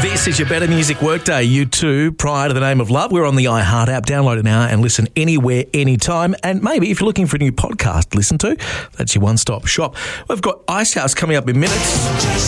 This is your Better Music Workday. U2, Prior to the Name of Love. We're on the iHeart app. Download it now and listen anywhere, anytime. And maybe if you're looking for a new podcast to listen to, that's your one-stop shop. We've got Icehouse coming up in minutes.